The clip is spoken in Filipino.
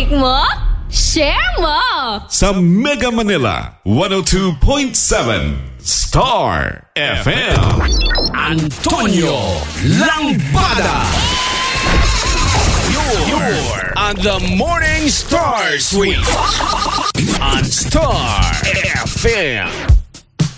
Like mo? Share mo! Sa Mega Manila, 102.7 Star FM. Antonio Langbada. You're on the Morning Star Suite on Star FM.